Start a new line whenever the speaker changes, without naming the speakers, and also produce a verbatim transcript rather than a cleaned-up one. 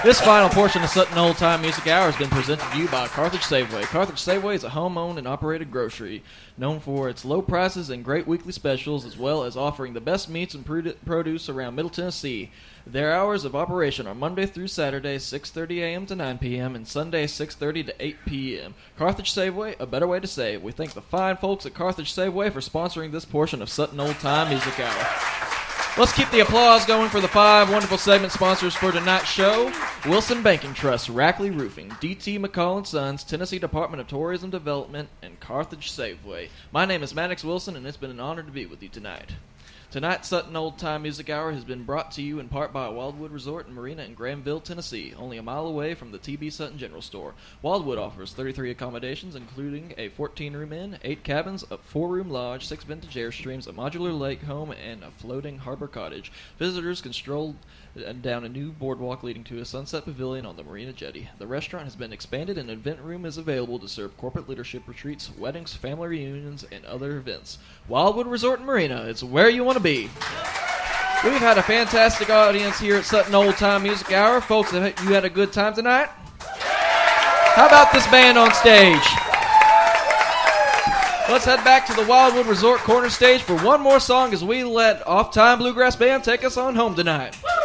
This final portion of Sutton Old Time Music Hour has been presented to you by Carthage Safeway. Carthage Safeway is a home-owned and operated grocery known for its low prices and great weekly specials, as well as offering the best meats and produce around Middle Tennessee. Their hours of operation are Monday through Saturday, six thirty a.m. to nine p.m., and Sunday, six thirty to eight p.m. Carthage Safeway, a better way to save. We thank the fine folks at Carthage Safeway for sponsoring this portion of Sutton Old Time Music Hour. Let's keep the applause going for the five wonderful segment sponsors for tonight's show. Wilson Banking Trust, Rackley Roofing, D T McCall and Sons, Tennessee Department of Tourism Development, and Carthage Safeway. My name is Maddox Wilson, and it's been an honor to be with you tonight. Tonight's Sutton Old Time Music Hour has been brought to you in part by Wildwood Resort and Marina in Granville, Tennessee, only a mile away from the T B Sutton General Store. Wildwood offers thirty-three accommodations, including a fourteen-room inn, eight cabins, a four-room lodge, six vintage Airstreams, a modular lake home, and a floating harbor cottage. Visitors can stroll down a new boardwalk leading to a sunset pavilion on the Marina Jetty. The restaurant has been expanded and an event room is available to serve corporate leadership retreats, weddings, family reunions, and other events. Wildwood Resort and Marina, it's where you want to be. We've had a fantastic audience here at Sutton Old Time Music Hour. Folks, have you had a good time tonight? How about this band on stage? Let's head back to the Wildwood Resort corner stage for one more song as we let Off Time Bluegrass Band take us on home tonight.